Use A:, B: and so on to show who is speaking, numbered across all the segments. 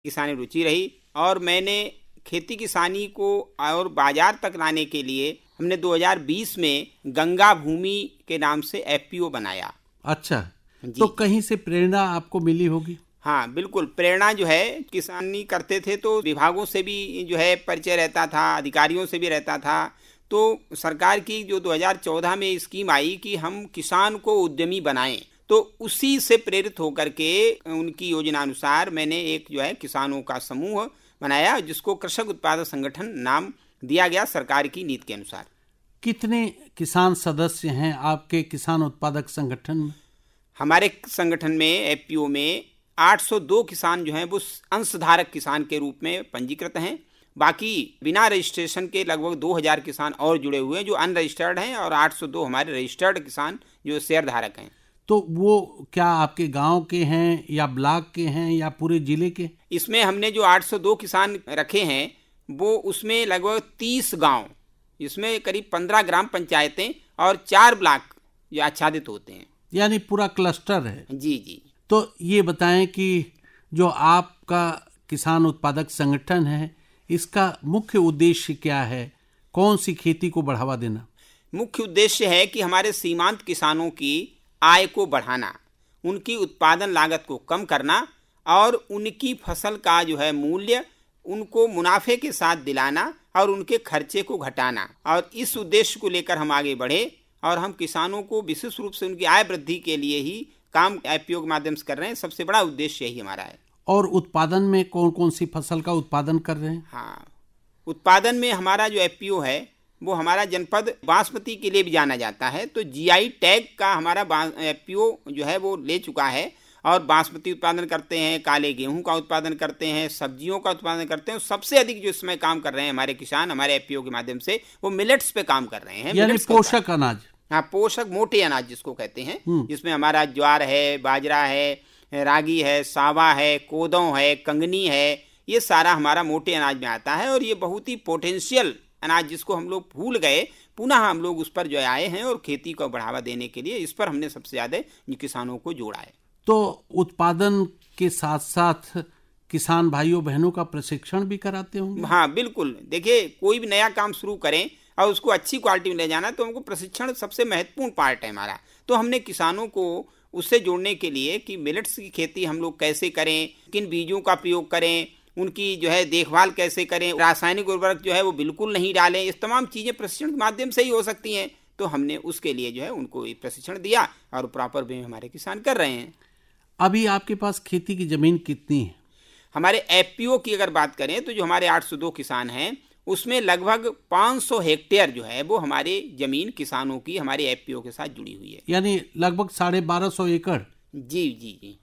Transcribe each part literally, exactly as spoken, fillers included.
A: किसानी रुचि रही और मैंने खेती किसानी को और बाजार तक लाने के लिए हमने दो हज़ार बीस में गंगा भूमि के नाम से एफपीओ बनाया।
B: अच्छा, तो कहीं से प्रेरणा आपको मिली होगी?
A: हाँ बिल्कुल, प्रेरणा जो है, किसानी करते थे तो विभागों से भी जो है परिचय रहता था, अधिकारियों से भी रहता था। तो सरकार की जो दो हज़ार चौदह में स्कीम आई कि हम किसान को उद्यमी बनाएं, तो उसी से प्रेरित होकर के उनकी योजना अनुसार मैंने एक जो है किसानों का समूह बनाया, जिसको कृषक उत्पादक संगठन नाम दिया गया सरकार की नीति के अनुसार।
B: कितने किसान सदस्य हैं आपके किसान उत्पादक संगठन में?
A: हमारे संगठन में एफपीओ में आठ सौ दो किसान जो हैं वो अंशधारक किसान के रूप में पंजीकृत हैं। बाकी बिना रजिस्ट्रेशन के लगभग दो हज़ार किसान और जुड़े हुए हैं जो अनरजिस्टर्ड हैं, और आठ सौ दो हमारे रजिस्टर्ड किसान जो शेयर धारक हैं।
B: तो वो क्या आपके गांव के हैं या ब्लॉक के हैं या पूरे जिले के?
A: इसमें हमने जो आठ सौ दो किसान रखे हैं वो उसमें लगभग तीस गांव, इसमें करीब पंद्रह ग्राम पंचायतें और चार ब्लॉक ये आच्छादित होते हैं,
B: यानी पूरा क्लस्टर है।
A: जी जी।
B: तो ये बताएं कि जो आपका किसान उत्पादक संगठन है, इसका मुख्य उद्देश्य क्या है? कौन सी खेती को बढ़ावा देना?
A: मुख्य उद्देश्य है कि हमारे सीमांत किसानों की आय को बढ़ाना, उनकी उत्पादन लागत को कम करना और उनकी फसल का जो है मूल्य उनको मुनाफे के साथ दिलाना और उनके खर्चे को घटाना। और इस उद्देश्य को लेकर हम आगे बढ़े और हम किसानों को विशेष रूप से उनकी आय वृद्धि के लिए ही काम एफपीओ के माध्यम से कर रहे हैं। सबसे बड़ा उद्देश्य यही हमारा है।
B: और उत्पादन में कौन कौन सी फसल का उत्पादन कर रहे हैं?
A: हाँ, उत्पादन में हमारा जो एफपीओ है वो हमारा जनपद बासमती के लिए भी जाना जाता है, तो जीआई टैग का हमारा एफपीओ जो है वो ले चुका है। और बासमती उत्पादन करते हैं, काले गेहूं का उत्पादन करते हैं, सब्जियों का उत्पादन करते हैं। सबसे अधिक जो इसमें काम कर रहे हैं हमारे किसान हमारे एफपीओ के माध्यम से वो मिलेट्स पे काम कर रहे हैं,
B: यानी पोषक अनाज।
A: हाँ, पोषक मोटे अनाज जिसको कहते हैं, जिसमें हमारा ज्वार है, बाजरा है, रागी है, सावा है, कोदौ है, कंगनी है, ये सारा हमारा मोटे अनाज में आता है। और ये बहुत ही पोटेंशियल अनाज जिसको हम लोग भूल गए, पुनः हम लोग उस पर जो आए हैं और खेती को बढ़ावा देने के लिए इस पर हमने सबसे ज्यादा किसानों को जोड़ा है।
B: तो उत्पादन के साथ साथ किसान भाइयों बहनों का प्रशिक्षण भी कराते होंगे?
A: हाँ बिल्कुल, देखिए कोई भी नया काम शुरू करें और उसको अच्छी क्वालिटी में ले जाना तो हमको प्रशिक्षण सबसे महत्वपूर्ण पार्ट है हमारा। तो हमने किसानों को उससे जोड़ने के लिए कि मिलेट्स की खेती हम लोग कैसे करें, किन बीजों का प्रयोग करें, उनकी जो है देखभाल कैसे करें, रासायनिक उर्वरक जो है वो बिल्कुल नहीं डालें, इस तमाम चीजें प्रशिक्षण के माध्यम से ही हो सकती हैं। तो हमने उसके लिए जो है उनको प्रशिक्षण दिया और प्रॉपर वे हमारे किसान कर रहे हैं।
B: अभी आपके पास खेती की जमीन कितनी है?
A: हमारे एफपीओ की अगर बात करें तो जो हमारे आठ सौ दो किसान हैं उसमें लगभग पाँच सौ हेक्टेयर जो है वो हमारे जमीन किसानों की हमारे एफपीओ के साथ जुड़ी हुई है,
B: यानी लगभग साढ़े बारह सौ एकड़।
A: जी जी जी।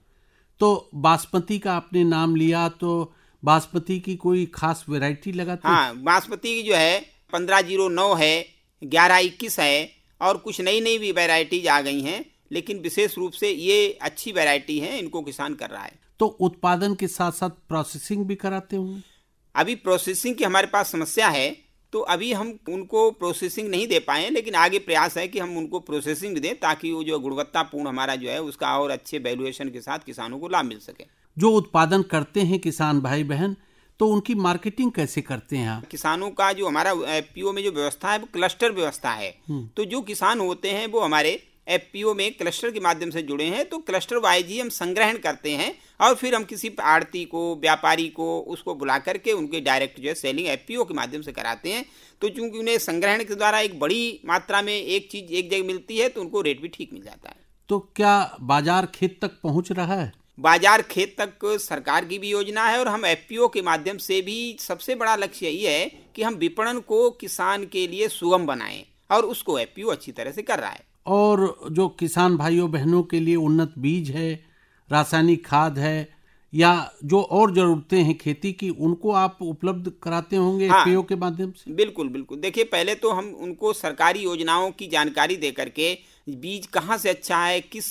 B: तो बासमती का आपने नाम लिया, तो बासमती की कोई खास वैरायटी लगाते?
A: हाँ, बासमती की जो है पंद्रह जीरो नौ है, ग्यारह इक्कीस है और कुछ नई नई भी वैरायटीज आ गई हैं, लेकिन विशेष रूप से ये अच्छी वैरायटी है, इनको किसान कर रहा है।
B: तो उत्पादन के साथ साथ प्रोसेसिंग भी कराते होंगे?
A: अभी प्रोसेसिंग की हमारे पास समस्या है, तो अभी हम उनको प्रोसेसिंग नहीं दे पाए, लेकिन आगे प्रयास है कि हम उनको प्रोसेसिंग भी दें ताकि वो जो गुणवत्तापूर्ण हमारा जो है उसका और अच्छे वैल्यूएशन के साथ किसानों को लाभ मिल सके।
B: जो उत्पादन करते हैं किसान भाई बहन, तो उनकी मार्केटिंग कैसे करते हैं आप?
A: किसानों का जो हमारा एफपीओ में जो व्यवस्था है वो क्लस्टर व्यवस्था है। तो जो किसान होते हैं वो हमारे एफपीओ में क्लस्टर के माध्यम से जुड़े हैं, तो क्लस्टर वाइज ही हम संग्रहण करते हैं और फिर हम किसी आड़ती को, व्यापारी को उसको बुला करके उनके डायरेक्ट जो है सेलिंग एफपीओ के माध्यम से कराते हैं। तो चूंकि उन्हें संग्रहण के द्वारा एक बड़ी मात्रा में एक चीज एक जगह मिलती है तो उनको रेट भी ठीक मिल जाता है।
B: तो क्या बाजार खेत तक पहुंच रहा है?
A: बाजार खेत तक सरकार की भी योजना है और हम एफपीओ के माध्यम से भी सबसे बड़ा लक्ष्य यही है कि हम विपणन को किसान के लिए सुगम बनाएं और उसको एफपीओ अच्छी तरह से कर रहा है।
B: और जो किसान भाइयों बहनों के लिए उन्नत बीज है, रासायनिक खाद है या जो और जरूरतें हैं खेती की, उनको आप उपलब्ध कराते होंगे
A: हाँ,
B: एफपीओ के माध्यम से?
A: बिल्कुल बिल्कुल। देखिए पहले तो हम उनको सरकारी योजनाओं की जानकारी दे करके बीज कहाँ से अच्छा है, किस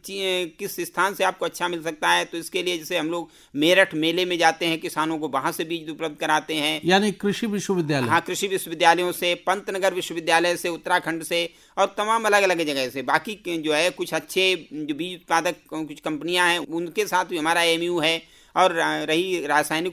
A: किस स्थान से आपको अच्छा मिल सकता है, तो इसके लिए जैसे हम लोग मेरठ मेले में जाते हैं, किसानों को वहां से बीज उपलब्ध कराते हैं,
B: यानी कृषि विश्वविद्यालय।
A: हाँ, कृषि विश्वविद्यालयों से, पंतनगर विश्वविद्यालय से, उत्तराखंड से और तमाम अलग अलग जगह से। बाकी जो है कुछ अच्छे जो बीज उत्पादक कुछ कंपनियां हैं उनके साथ भी हमारा एमयू है। और रही रासायनिक